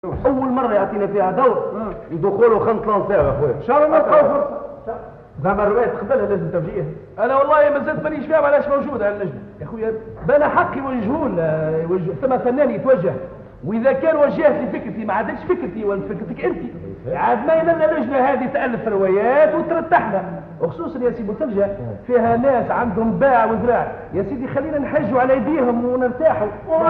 اول مره يعطينا فيها دور ندخلوا خمس لانسير يا خويا. ان شاء الله نلقاو فرصه. زعما الروايه تقبلها لازم توجيه. انا والله ما زلت مانيش فاهم علاش موجوده اللجنه يا خويا. بلا حق يوجهون ثم فنان يتوجه، واذا كان وجهت لي فكرتي ما عادتش فكرتي ولا فكرتك انت، عاد ما ينال اللجنه هذه تالف روايات وترتحنا، وخصوصا يا سي بوتلجه فيها ناس عندهم باع وذراع. يا سيدي خلينا نحجوا على ايديهم ونرتاحوا.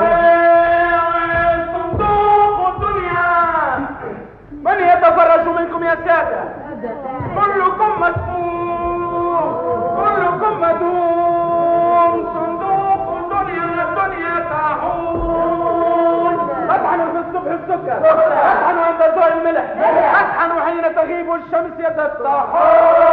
صندوق الدنيا من يتفرج منكم يا سادة؟ كلكم مسموم، كلكم مدوم. صندوق الدنيا تحول. اطحنوا في الصبح السكر، اطحنوا عند ضوء الملح، اطحنوا حين تغيب الشمس يتفتحون.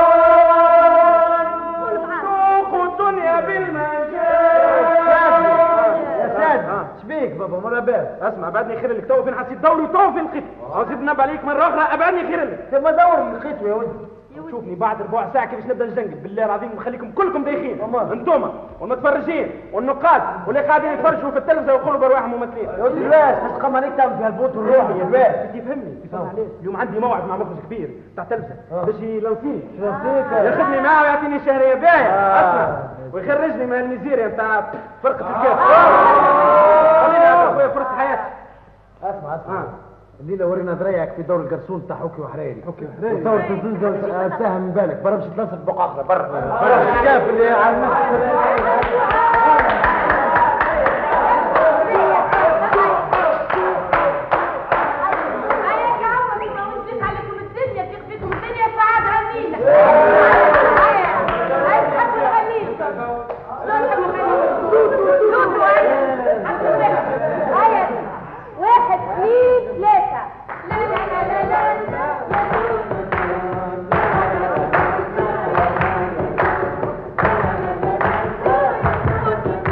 صندوق الدنيا بالمجال. يا ساد شبيك بابا مرة باس؟ اسمع بعدني خير لك تو فين حسيت دوري تو في القط. عاوزين نبع عليك مرة أخرى أبعدني خير لك. ثم دور لقيته يا ولدي. شوفني بعد ربع ساعة كيفاش نبدا نجنقل بالله العظيم نخليكم كلكم دايخين انتوما والمتفرجين والنقاد واللي قاعدين يتفرجوا في التلفزة ويقولوا برواحهم ممثلين. يا ولدي الواس باش تقام عليك تعمل فيها البوت والروحي يا الواس. تفهمني عليه. اليوم عندي موعد مع مخرج كبير تاع تلفزة باش يلوسيني ياخذني معاه ويعطيني شهرية باهية اسمع ويخرجني من الميزيريا نتاع فرقة الكاس. خليني يا اخويا فرصة حياتي. اسمع الليله ورينا ذريعك في دور القرصون تاع حكي وحريري. وتصور تنزل ساهم من بالك برا باش تلصق بقعه اخرى برا الكاف اللي على